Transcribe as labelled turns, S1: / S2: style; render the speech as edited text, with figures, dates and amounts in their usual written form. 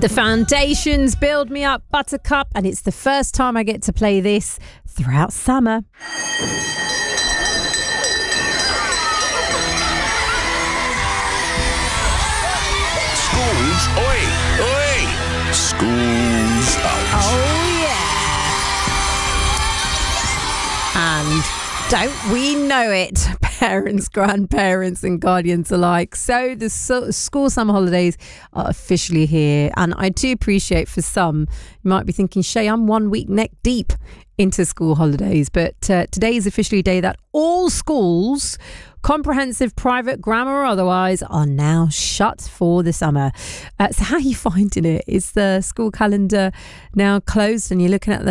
S1: The Foundations, Build Me Up, Buttercup, and it's the first time I get to play this throughout summer.
S2: School's oi, oi. School's out.
S1: Oh, yeah. And don't we know it, parents, grandparents and guardians alike. So the school summer holidays are officially here, and I do appreciate for some, you might be thinking, Shay, I'm 1 week neck deep into school holidays, but today is officially a day that all schools, comprehensive, private, grammar or otherwise, are now shut for the summer. So how are you finding it? Is the school calendar now closed and you're looking at the